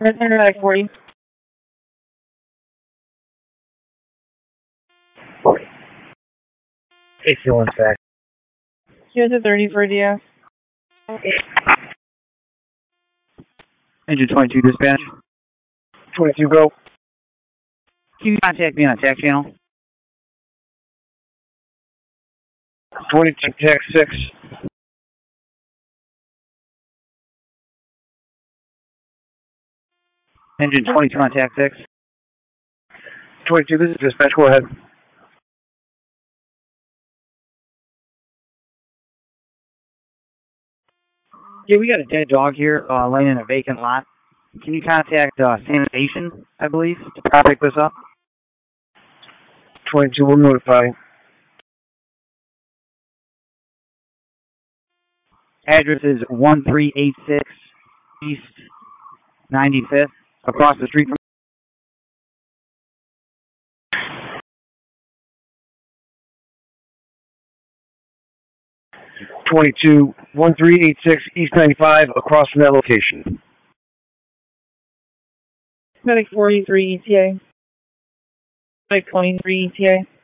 Paramedic 40. AC1 back. Here's a 30 for a DS. Engine 22 dispatch. 22 go. Can you contact me on attack channel? 22 tac 6. Engine 22 on attack 6. 22, this is dispatch, go ahead. Yeah, we got a dead dog here laying in a vacant lot. Can you contact sanitation, I believe, to pick this up? 22, we'll notify. Address is 1386 East 95th, across the street from... 22, 1386 East 95, across from that location. Medic 43 ETA. Medic 23 ETA.